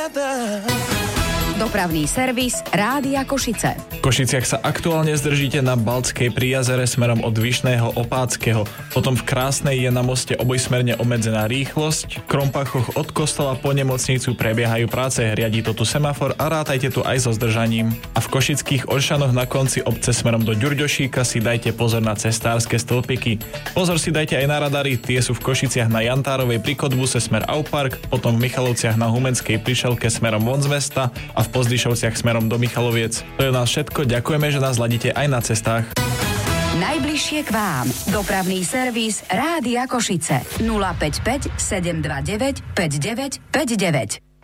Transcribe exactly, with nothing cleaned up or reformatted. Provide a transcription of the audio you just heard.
Dopravný servis Rádia Košice. V Košiciach sa aktuálne zdržíte na Baltskej pri jazere smerom od Vyšného Opáckého. Potom v Krásnej je na moste obojsmerne obmedzená rýchlosť. V Krompachoch od kostola po nemocnicu prebiehajú práce, riadí to tu semafor a rátajte tu aj so zdržaním. A v Košických Olšanoch na konci obce smerom do Ďurďošíka si dajte pozor na cestárske stĺpiky. Pozor si dajte aj na radary, tie sú v Košiciach na Jantárovej pri Kodbuse smer Aupark, potom v Michalovciach na Humenskej prišelke smerom von z mesta a v Pozdyšovciach smerom do Michaloviec. To je nás všetko, ďakujeme, že nás ladíte aj na cestách. Najbližšie k vám. Dopravný servis Rádia Košice. nula päť päť sedem dva deväť päť deväť päť deväť.